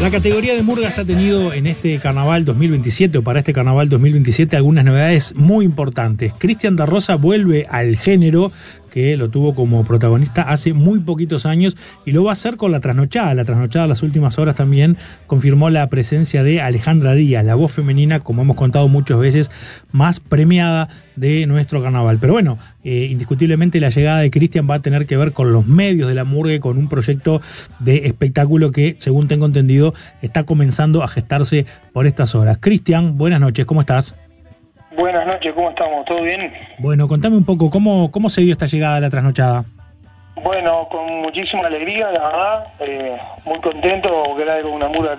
La categoría de murgas ha tenido en este carnaval 2027 o para este carnaval 2027 algunas novedades muy importantes. Cristian da Rosa vuelve al género que lo tuvo como protagonista hace muy poquitos años y lo va a hacer con La Trasnochada. La Trasnochada, las últimas horas también confirmó la presencia de Alejandra Díaz, la voz femenina, como hemos contado muchas veces, más premiada de nuestro carnaval. Pero bueno, indiscutiblemente la llegada de Cristian va a tener que ver con los medios de la murga y con un proyecto de espectáculo que, según tengo entendido, está comenzando a gestarse por estas horas. Cristian, buenas noches, ¿cómo estás? Buenas noches, ¿cómo estamos? ¿Todo bien? Bueno, contame un poco, ¿cómo se dio esta llegada a La Trasnochada? Bueno, con muchísima alegría, la verdad, muy contento porque era una murga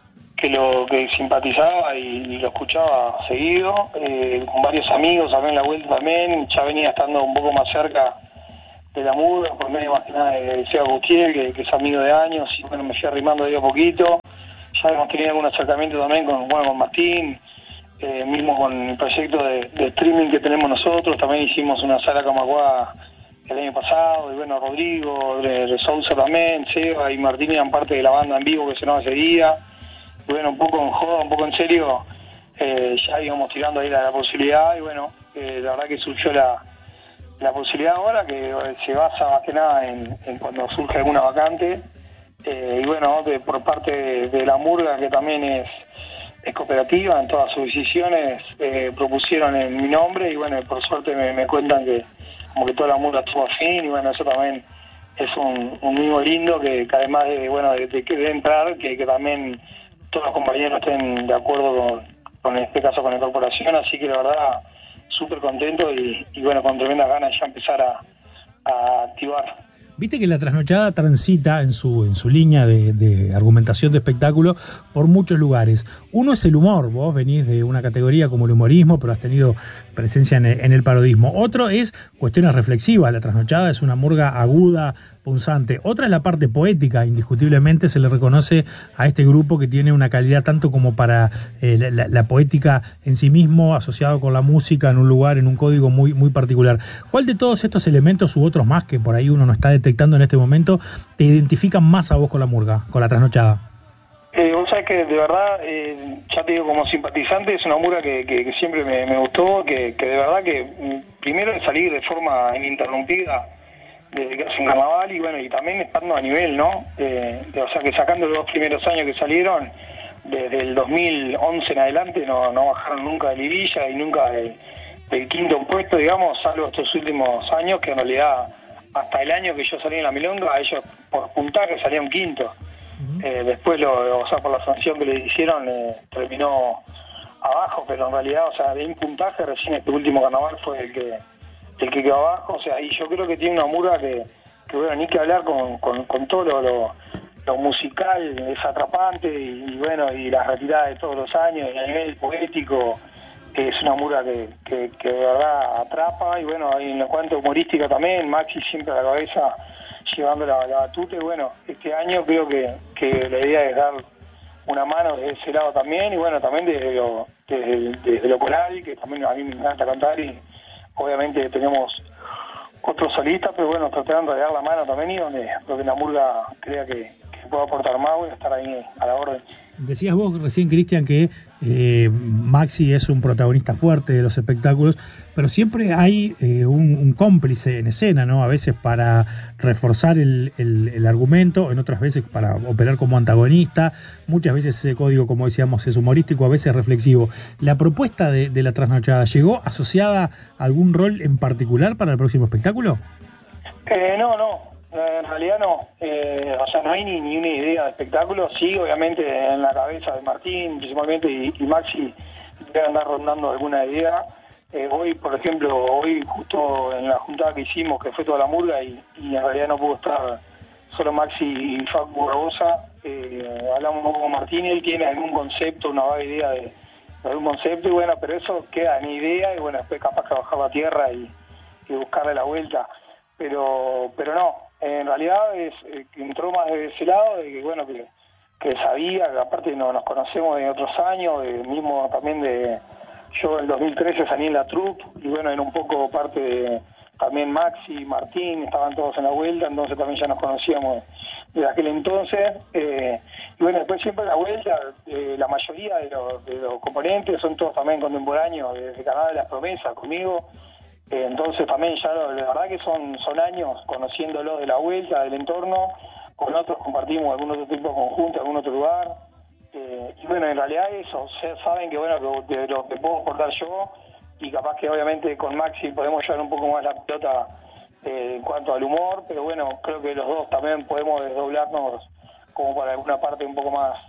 que simpatizaba y lo escuchaba seguido, con varios amigos también la vuelta también, ya venía estando un poco más cerca de la murga, por medio más que nada de Seba Gutiérrez, que es amigo de años, y bueno, me fui arrimando ahí a poquito, ya hemos tenido algún acercamiento también con Martín, mismo con el proyecto de streaming que tenemos nosotros, también hicimos una sala Camacuá el año pasado, y bueno, Rodrigo, de Sousa también, Seba y Martín eran parte de la banda en vivo que se nos seguía, y bueno, un poco en joda, un poco en serio, ya íbamos tirando ahí la posibilidad, y bueno, la verdad que surgió la posibilidad ahora, que se basa más que nada en cuando surge alguna vacante, y bueno, por parte de la murga, que también es cooperativa, en todas sus decisiones propusieron en mi nombre y bueno, por suerte me cuentan que como que toda la murga estuvo afín y bueno, eso también es un mimo lindo que además de entrar, que también todos los compañeros estén de acuerdo con este caso con la corporación, así que la verdad súper contento y bueno, con tremendas ganas ya empezar a activar. Viste que La Trasnochada transita en su línea de argumentación de espectáculo por muchos lugares. Uno es el humor, vos venís de una categoría como el humorismo, pero has tenido presencia en el parodismo. Otro es cuestiones reflexivas, La Trasnochada es una murga aguda, punzante. Otra es la parte poética, indiscutiblemente se le reconoce a este grupo que tiene una calidad tanto como para la poética en sí mismo, asociado con la música en un lugar, en un código muy, muy particular. ¿Cuál de todos estos elementos u otros más que por ahí uno no está detectando en este momento te identifican más a vos con la murga, con La Trasnochada? Vos sabés que de verdad, ya te digo, como simpatizante, es una murga que siempre me gustó, que de verdad que primero de salir de forma ininterrumpida desde que hace un carnaval y bueno, y también estando a nivel, ¿no? O sea que sacando los 2 primeros años que salieron, desde el 2011 en adelante no bajaron nunca de liguilla y nunca del quinto puesto, digamos, salvo estos últimos años que en realidad hasta el año que yo salí en la milonga, ellos por puntaje salían quinto. Después, o sea, por la sanción que le hicieron, terminó abajo, pero en realidad, o sea, de un puntaje recién este último carnaval fue el que quedó abajo, o sea, y yo creo que tiene una murga que bueno, ni que hablar con todo lo musical, es atrapante, y bueno, y las retiradas de todos los años, y a nivel poético, es una murga que de verdad atrapa, y bueno, en la cuanto humorística también, Maxi siempre a la cabeza llevando la batuta, y bueno, este año creo que la idea es dar una mano desde ese lado también, y bueno, también desde lo coral, que también a mí me encanta cantar, y obviamente tenemos otros solistas, pero bueno, tratando de dar la mano también, y donde la murga crea que pueda aportar más, voy a estar ahí a la orden. Decías vos recién, Cristian, que Maxi es un protagonista fuerte de los espectáculos, pero siempre hay un cómplice en escena, ¿no? A veces para reforzar el argumento, en otras veces para operar como antagonista, muchas veces ese código, como decíamos, es humorístico, a veces reflexivo. ¿La propuesta de La Trasnochada llegó asociada a algún rol en particular para el próximo espectáculo? No. En realidad no, o sea, no hay ni una idea de espectáculo, sí, obviamente en la cabeza de Martín principalmente y Maxi debe andar rondando alguna idea. Hoy, por ejemplo, justo en la juntada que hicimos, que fue toda la murga y en realidad no pudo estar solo Maxi y Facu Barbosa, hablamos un poco con Martín y él tiene algún concepto, una vaga idea de algún concepto, y bueno, pero eso queda en idea y bueno, después capaz que bajar a tierra y buscarle la vuelta, pero no. En realidad entró más de ese lado, de que bueno, que sabía, que aparte nos conocemos de otros años, mismo también yo en 2013 salí en la troupe, y bueno, era un poco parte de también Maxi, Martín, estaban todos en la vuelta, entonces también ya nos conocíamos desde aquel entonces, Y bueno, después siempre la vuelta, la mayoría de los componentes son todos también contemporáneos, desde Canadá de las Promesas conmigo. Entonces también ya la verdad que son años conociéndolo de la vuelta, del entorno. Con otros compartimos algún otro tipo de conjunto, algún otro lugar. Y bueno, en realidad eso, saben que bueno, de lo que puedo aportar yo, y capaz que obviamente con Maxi podemos llevar un poco más la pelota en cuanto al humor, pero bueno, creo que los dos también podemos desdoblarnos como para alguna parte un poco más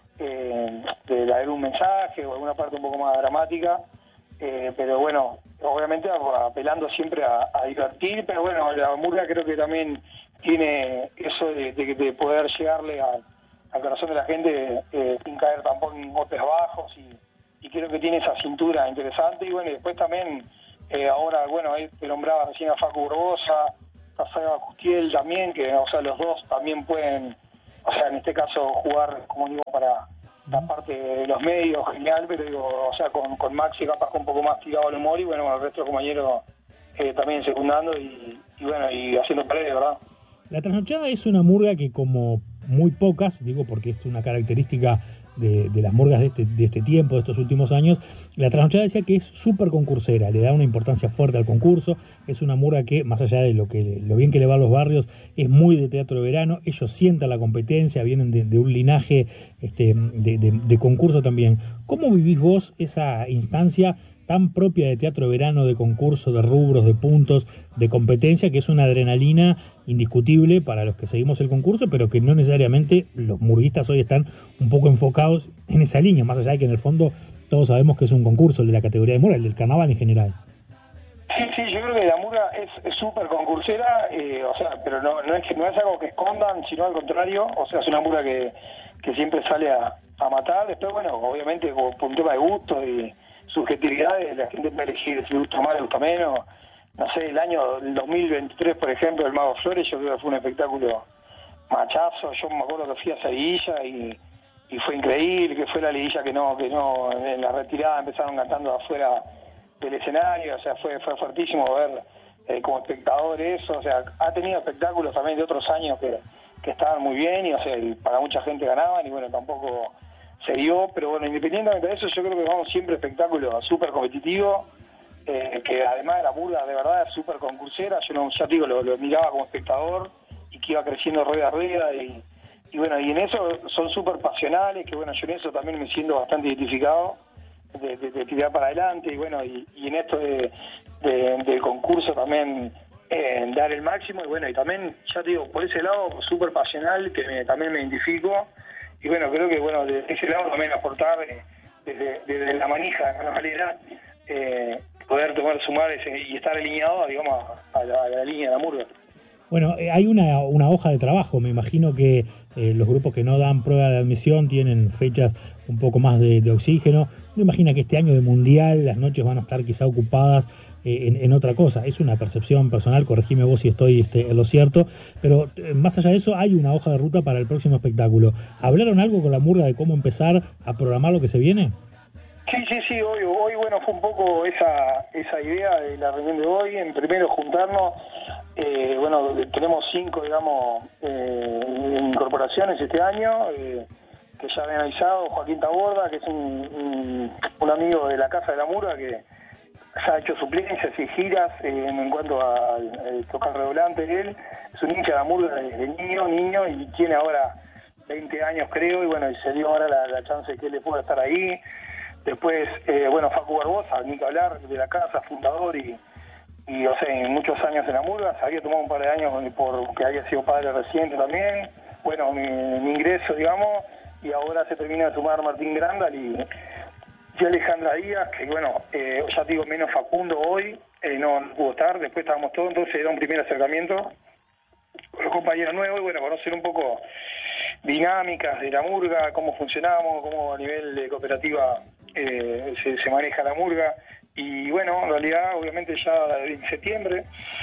de dar un mensaje o alguna parte un poco más dramática, pero bueno, obviamente apelando siempre a divertir, pero bueno, la murga creo que también tiene eso de poder llegarle al corazón de la gente sin caer tampoco en golpes bajos, y creo que tiene esa cintura interesante. Y bueno, y después también ahora, bueno, ahí te nombraba recién a Facu Barbosa, a Seba Custiel también, que o sea, los dos también pueden, o sea, en este caso jugar, como digo, para la parte de los medios, genial, pero digo, o sea, con Maxi capaz un poco más tirado al humor, y bueno, el resto de los compañeros también secundando y bueno, y haciendo paredes, ¿verdad? La trasnochada es una murga que, como muy pocas, digo porque es una característica de las murgas de este tiempo, de estos últimos años, la trasnochada decía que es súper concursera, le da una importancia fuerte al concurso, es una murga que, más allá de lo bien que le va a los barrios, es muy de teatro de verano, ellos sientan la competencia, vienen de un linaje de concurso también. ¿Cómo vivís vos esa instancia tan propia de teatro de verano, de concurso, de rubros, de puntos, de competencia, que es una adrenalina indiscutible para los que seguimos el concurso, pero que no necesariamente los murguistas hoy están un poco enfocados en esa línea, más allá de que en el fondo todos sabemos que es un concurso, el de la categoría de murga, el del carnaval en general? Sí, yo creo que la murga es súper concursera, o sea, pero no es algo que escondan, sino al contrario, o sea, es una murga que siempre sale a matar. Después, bueno, obviamente por un tema de gusto y subjetividades, la gente puede elegir si gusta más, le gusta menos. No sé, el año 2023, por ejemplo, el Mago Flores, yo creo que fue un espectáculo machazo. Yo me acuerdo que fui a Sevilla y fue increíble, que fue la liguilla que no, en la retirada empezaron cantando afuera del escenario, o sea, fue fuertísimo ver como espectador eso. O sea, ha tenido espectáculos también de otros años que estaban muy bien, y o sea, para mucha gente ganaban, y bueno, tampoco se dio, pero bueno, independientemente de eso, yo creo que vamos siempre a espectáculos súper competitivos, que además de la murga de verdad es súper concursera. Yo no, ya te digo, lo miraba como espectador, y que iba creciendo rueda a rueda, y bueno, y en eso son súper pasionales, que bueno, yo en eso también me siento bastante identificado, de tirar para adelante, y bueno, y en esto del concurso también dar el máximo, y bueno, y también, ya te digo, por ese lado súper pasional, que también me identifico, y bueno, creo que bueno, de ese lado también aportar desde la manija de la carnavalera, poder sumar y estar alineado, digamos, a la línea de la murga. Bueno, hay una hoja de trabajo, me imagino que los grupos que no dan prueba de admisión tienen fechas un poco más de oxígeno. Me imagino que este año de Mundial las noches van a estar quizá ocupadas en otra cosa. Es una percepción personal, corregime vos si estoy en lo cierto, pero más allá de eso hay una hoja de ruta para el próximo espectáculo. ¿Hablaron algo con la murga de cómo empezar a programar lo que se viene? Sí, hoy bueno, fue un poco esa idea de la reunión de hoy, en primero juntarnos. Bueno, tenemos 5, digamos, incorporaciones este año, que ya habían avisado. Joaquín Taborda, que es un amigo de la Casa de la Murga, que ya ha hecho suplencias y giras en cuanto a tocar redoblante. Él es un hincha de la Murga desde niño, y tiene ahora 20 años, creo, y bueno, y se dio ahora la chance de que él le pueda estar ahí. Después, bueno, Facu Barbosa, ni que hablar, de la casa, fundador, y o sea, en muchos años en la murga. Se había tomado un par de años porque había sido padre reciente también. Bueno, mi ingreso, digamos, y ahora se termina de sumar Martín Grandal y Alejandra Díaz, que bueno, ya te digo, menos Facundo hoy, no pudo estar. Después estábamos todos, entonces era un primer acercamiento con los compañeros nuevos, y bueno, conocer un poco dinámicas de la murga, cómo funcionamos, cómo a nivel de cooperativa se maneja la murga. Y bueno, en realidad, obviamente ya en septiembre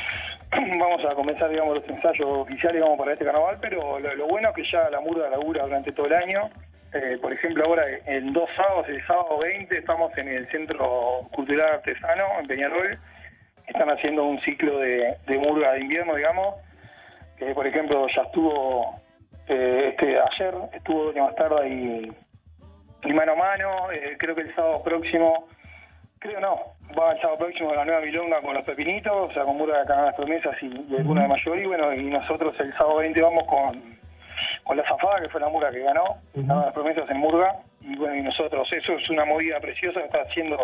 vamos a comenzar, digamos, los ensayos oficiales, digamos, para este carnaval, pero lo bueno es que ya la murga labura durante todo el año. Por ejemplo, ahora en 2 sábados, el sábado 20, estamos en el Centro Cultural Artesano, en Peñarol. Están haciendo un ciclo de murga de invierno, digamos, que por ejemplo ya estuvo Ayer estuvo Doña Bastarda y mano a mano. Creo que el sábado próximo, va el sábado próximo a la nueva milonga con los Pepinitos, o sea, con Murga de Canal Las Promesas y de Cuna de Mayor. Y bueno, y nosotros el sábado 20 vamos con la Zafada, que fue la Murga que ganó, Las Promesas en Murga. Y bueno, y nosotros, eso es una movida preciosa que está haciendo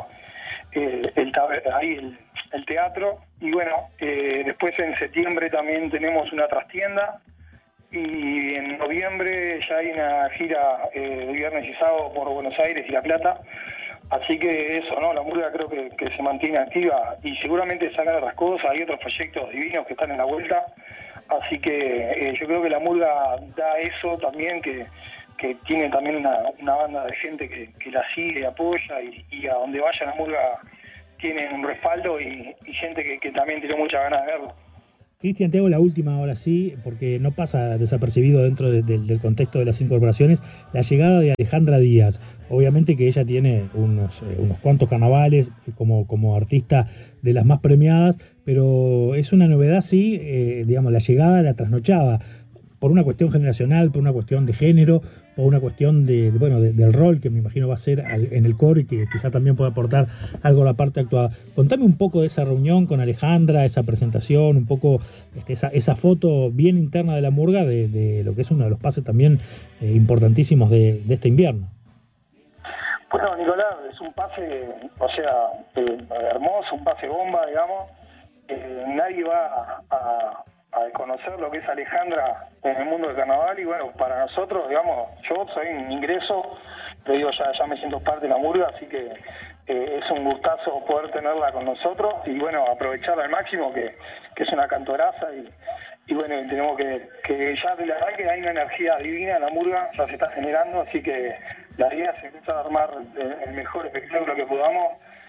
el teatro. Y bueno, después en septiembre también tenemos una trastienda. Y en noviembre ya hay una gira de viernes y sábado por Buenos Aires y La Plata. Así que eso, ¿no? La Murga creo que se mantiene activa y seguramente sacan otras cosas. Hay otros proyectos divinos que están en la vuelta. Así que yo creo que la Murga da eso también, que tiene también una banda de gente que la sigue, apoya y a donde vaya la Murga tienen un respaldo y gente que también tiene muchas ganas de verlo. Cristian, te hago la última ahora sí, porque no pasa desapercibido dentro del contexto de las incorporaciones, la llegada de Alejandra Díaz. Obviamente que ella tiene unos cuantos carnavales como artista de las más premiadas, pero es una novedad, sí, digamos, la llegada, la trasnochada, por una cuestión generacional, por una cuestión de género, por una cuestión del rol que me imagino va a ser en el coro y que quizá también pueda aportar algo a la parte actuada. Contame un poco de esa reunión con Alejandra, esa presentación, un poco esa foto bien interna de la Murga de lo que es uno de los pases también importantísimos de este invierno. Bueno, Nicolás, es un pase, hermoso, un pase bomba, digamos. Nadie va a conocer lo que es Alejandra en el mundo del carnaval y bueno, para nosotros, digamos, yo soy un ingreso, te digo, ya me siento parte de la Murga, así que es un gustazo poder tenerla con nosotros y bueno, aprovecharla al máximo, que es una cantoraza y bueno, tenemos que ya de la verdad que hay una energía divina en la Murga, ya se está generando, así que la idea es empezar a armar el mejor espectáculo que podamos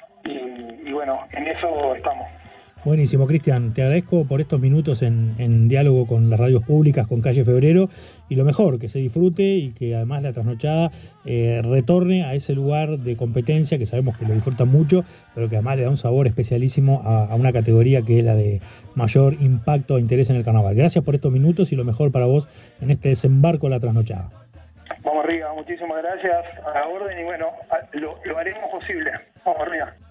y bueno, en eso estamos. Buenísimo, Cristian, te agradezco por estos minutos en diálogo con las radios públicas, con Calle Febrero, y lo mejor, que se disfrute y que además la trasnochada retorne a ese lugar de competencia que sabemos que lo disfrutan mucho, pero que además le da un sabor especialísimo a una categoría que es la de mayor impacto e interés en el carnaval. Gracias por estos minutos y lo mejor para vos en este desembarco a la trasnochada. Vamos arriba, muchísimas gracias, a la orden y bueno, lo haremos posible. Vamos arriba.